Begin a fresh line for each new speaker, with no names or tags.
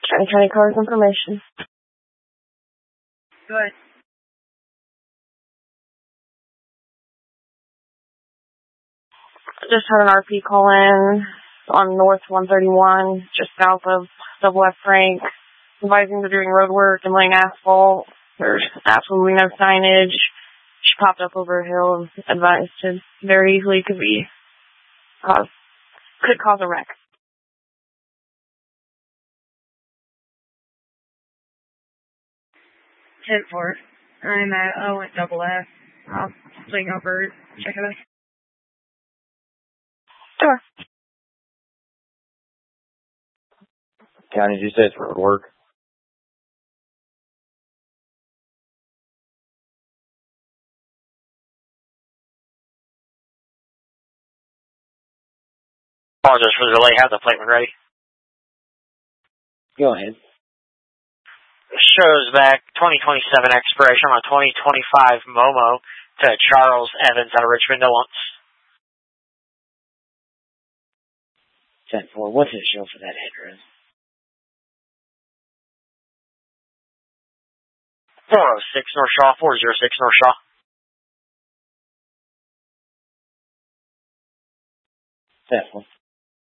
County cars information.
Go ahead.
Just had an RP call in on North 131, just south of Double F Frank, advising they're doing road work and laying asphalt. There's absolutely no signage. She popped up over a hill and advised it very easily could cause a wreck.
10-4. I'm at Double F. I'll swing over, check it out.
Sure.
County, did you say it's road work?
Apologize for the delay. Have the plate when ready.
Go ahead.
Shows back 2027 expiration on a 2025 Momo to Charles Evans out of Richmond, Illinois.
10-4. What's it show for that address?
406 North Shaw, 406 North Shaw.
10-4.